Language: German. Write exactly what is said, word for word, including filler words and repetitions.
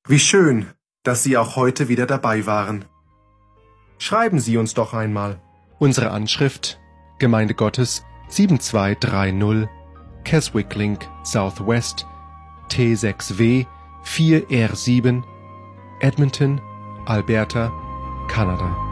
Wie schön, dass Sie auch heute wieder dabei waren. Schreiben Sie uns doch einmal. Unsere Anschrift: Gemeinde Gottes sieben zwei drei null, Keswick Link Southwest, T sechs W vier R sieben, Edmonton, Alberta, Kanada.